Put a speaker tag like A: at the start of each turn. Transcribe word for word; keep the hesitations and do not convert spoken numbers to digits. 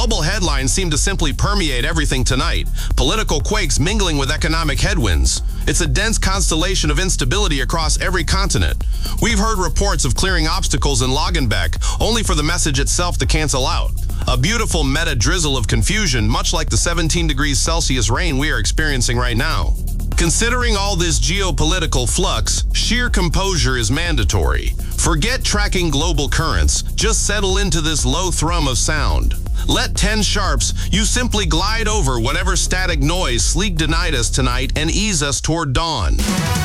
A: Global headlines seem to simply permeate everything tonight. Political quakes mingling with economic headwinds. It's a dense constellation of instability across every continent. We've heard reports of clearing obstacles in Lagenbeck, only for the message itself to cancel out. A beautiful meta-drizzle of confusion, much like the seventeen degrees Celsius rain we are experiencing right now. Considering all this geopolitical flux, sheer composure is mandatory. Forget tracking global currents. Just settle into this low thrum of sound. Let ten sharps, you simply glide over whatever static noise sleek denied us tonight and ease us toward dawn.